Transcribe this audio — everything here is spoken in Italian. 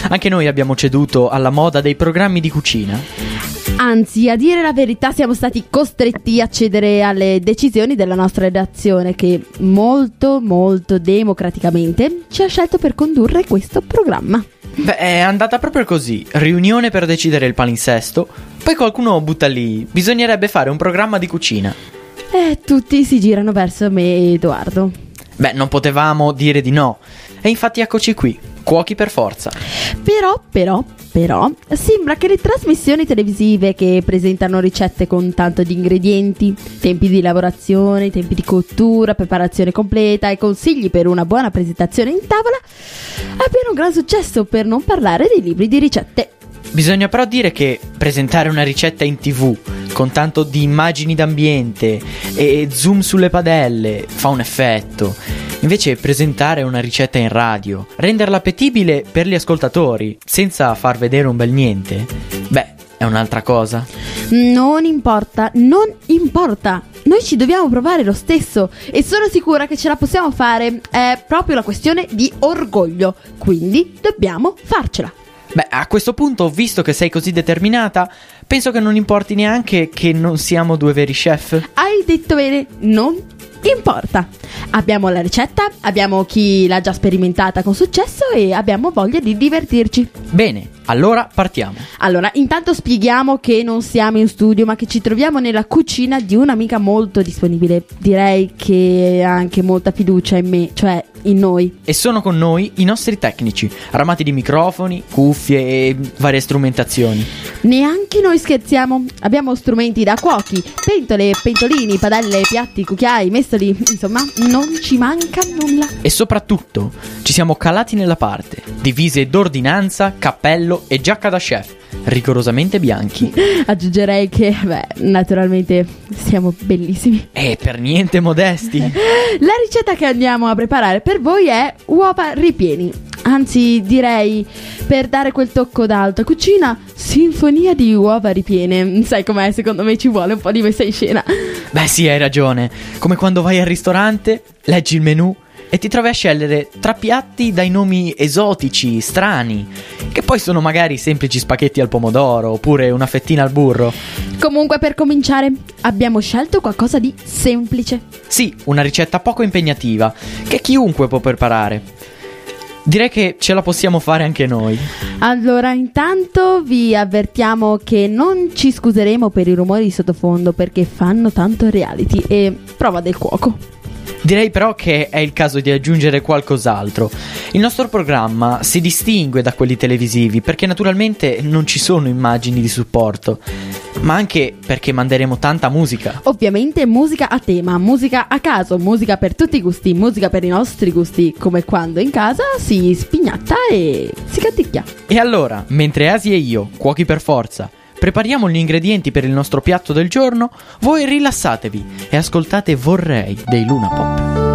Anche noi abbiamo ceduto alla moda dei programmi di cucina. Anzi, a dire la verità, siamo stati costretti a cedere alle decisioni della nostra redazione, che molto democraticamente ci ha scelto per condurre questo programma. Beh, è andata proprio così. Riunione per decidere il palinsesto. Poi qualcuno butta lì: bisognerebbe fare un programma di cucina. E tutti si girano verso me e Edoardo. Beh, non potevamo dire di no. E infatti eccoci qui, cuochi per forza. Però sembra che le trasmissioni televisive che presentano ricette con tanto di ingredienti, tempi di lavorazione, tempi di cottura, preparazione completa e consigli per una buona presentazione in tavola abbiano un gran successo, per non parlare dei libri di ricette. Bisogna però dire che presentare una ricetta in TV con tanto di immagini d'ambiente e zoom sulle padelle fa un effetto. Invece presentare una ricetta in radio, renderla appetibile per gli ascoltatori senza far vedere un bel niente, beh, è un'altra cosa. Non importa. Noi ci dobbiamo provare lo stesso e sono sicura che ce la possiamo fare. È proprio una questione di orgoglio, quindi dobbiamo farcela. Beh, a questo punto, visto che sei così determinata, penso che non importi neanche che non siamo due veri chef. Hai detto bene, non importa. Abbiamo la ricetta, abbiamo chi l'ha già sperimentata con successo e abbiamo voglia di divertirci. Bene, allora partiamo. Allora, intanto spieghiamo che non siamo in studio, ma che ci troviamo nella cucina di un'amica molto disponibile. Direi che ha anche molta fiducia in me, cioè in noi. E sono con noi i nostri tecnici, armati di microfoni, cuffie e varie strumentazioni. Neanche noi scherziamo. Abbiamo strumenti da cuochi, pentole, pentolini, padelle, piatti, cucchiai, mestoli, insomma, non ci manca nulla. E soprattutto ci siamo calati nella parte, divise d'ordinanza, cappello e giacca da chef, rigorosamente bianchi. Aggiungerei che, naturalmente siamo bellissimi. E per niente modesti. La ricetta che andiamo a preparare per voi è uova ripieni. Anzi, direi, per dare quel tocco d'alta cucina, sinfonia di uova ripiene. Sai com'è? Secondo me ci vuole un po' di messa in scena. Beh sì, hai ragione. Come quando vai al ristorante, leggi il menù e ti trovi a scegliere tra piatti dai nomi esotici, strani, che poi sono magari semplici spaghetti al pomodoro oppure una fettina al burro. Comunque, per cominciare, abbiamo scelto qualcosa di semplice. Sì, una ricetta poco impegnativa, che chiunque può preparare. Direi che ce la possiamo fare anche noi. Allora, intanto vi avvertiamo che non ci scuseremo per i rumori di sottofondo, perché fanno tanto reality e prova del cuoco. Direi però che è il caso di aggiungere qualcos'altro. Il nostro programma si distingue da quelli televisivi perché naturalmente non ci sono immagini di supporto, ma anche perché manderemo tanta musica. Ovviamente musica a tema, musica a caso, musica per tutti i gusti, musica per i nostri gusti, come quando in casa si spignatta e si canticchia. E allora, mentre Asi e io, cuochi per forza, prepariamo gli ingredienti per il nostro piatto del giorno, voi rilassatevi e ascoltate Vorrei dei Luna Pop.